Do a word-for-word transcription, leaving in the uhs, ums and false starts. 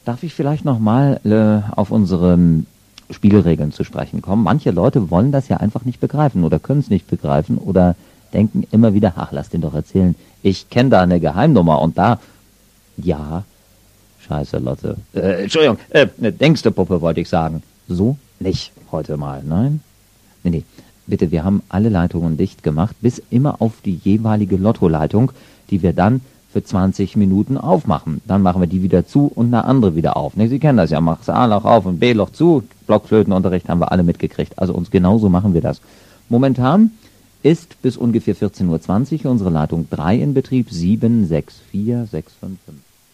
Darf ich vielleicht nochmal äh, auf unsere Spielregeln zu sprechen kommen? Manche Leute wollen das ja einfach nicht begreifen oder können es nicht begreifen oder denken immer wieder, ach, lass den doch erzählen, ich kenne da eine Geheimnummer und da, ja, scheiße, Lotte, äh, Entschuldigung, äh, eine Denkste-Puppe wollte ich sagen. So nicht heute mal, nein? Nee, nee, bitte, wir haben alle Leitungen dicht gemacht, bis immer auf die jeweilige Lottoleitung, die wir dann für zwanzig Minuten aufmachen. Dann machen wir die wieder zu und eine andere wieder auf. Ne, Sie kennen das ja, machst A-Loch auf und B-Loch zu. Blockflötenunterricht haben wir alle mitgekriegt. Also uns genauso machen wir das. Momentan ist bis ungefähr vierzehn Uhr zwanzig unsere Leitung drei in Betrieb, sieben, sechs, vier, sechs, fünf, fünf.